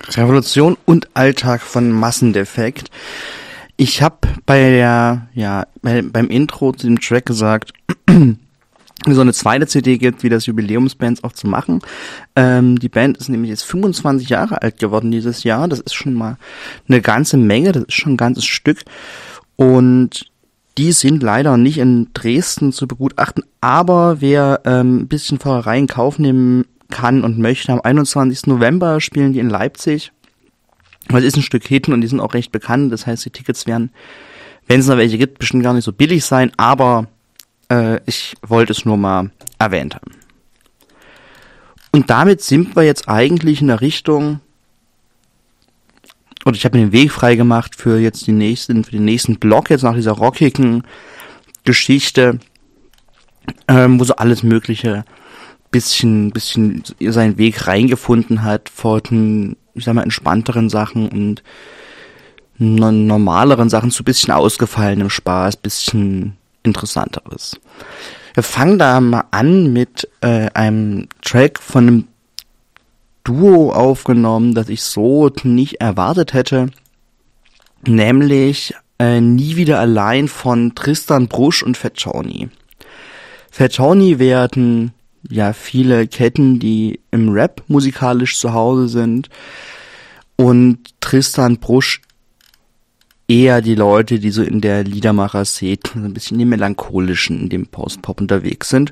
Revolution und Alltag von Massendefekt. Ich habe beim Intro zu dem Track gesagt, so eine zweite CD gibt, wie das Jubiläumsbands auch zu machen. Die Band ist nämlich jetzt 25 Jahre alt geworden dieses Jahr. Das ist schon mal eine ganze Menge, das ist schon ein ganzes Stück. Und die sind leider nicht in Dresden zu begutachten, aber wer ein bisschen Fahrerei in Kauf nehmen kann und möchte, am 21. November spielen die in Leipzig. Das ist ein Stück hinten und die sind auch recht bekannt. Das heißt, die Tickets werden, wenn es noch welche gibt, bestimmt gar nicht so billig sein, aber ich wollte es nur mal erwähnt haben. Und damit sind wir jetzt eigentlich in der Richtung, und ich habe mir den Weg frei gemacht für jetzt für den nächsten Block, jetzt nach dieser rockigen Geschichte, wo so alles Mögliche bisschen seinen Weg reingefunden hat von, ich sag mal, entspannteren Sachen und normaleren Sachen zu bisschen ausgefallenem Spaß, bisschen interessanteres. Wir fangen da mal an mit einem Track von einem Duo aufgenommen, das ich so nicht erwartet hätte, nämlich Nie wieder allein von Tristan Brusch und Fat Johnny. Fat Johnny werden ja viele Ketten, die im Rap musikalisch zu Hause sind, und Tristan Brusch eher die Leute, die so in der Liedermacher-Szene, so ein bisschen in dem melancholischen, in dem Post-Pop unterwegs sind.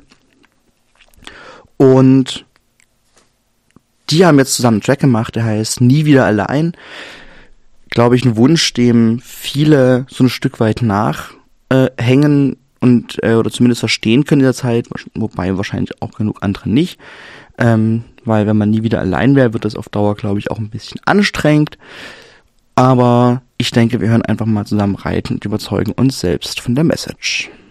Und die haben jetzt zusammen einen Track gemacht, der heißt Nie wieder allein. Glaube ich, ein Wunsch, dem viele so ein Stück weit nachhängen und oder zumindest verstehen können in der Zeit, wobei wahrscheinlich auch genug andere nicht. Weil wenn man nie wieder allein wäre, wird das auf Dauer, glaube ich, auch ein bisschen anstrengend. Aber ich denke, wir hören einfach mal zusammen rein und überzeugen uns selbst von der Message.